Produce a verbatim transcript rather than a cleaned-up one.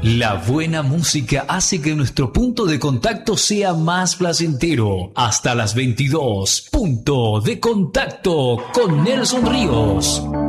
La buena música hace que nuestro punto de contacto sea más placentero. Hasta las veintidós. Punto de contacto con Nelson Ríos.